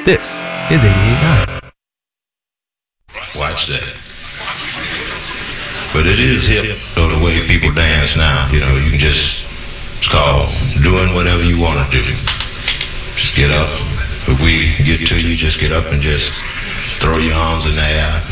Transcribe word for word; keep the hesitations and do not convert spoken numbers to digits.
This is eighty-eight point nine. Watch that. But it is hip, though, the way people dance now. You know, you can just, it's called doing whatever you want to do. Just get up. If we get to you, just get up and just throw your arms in the air.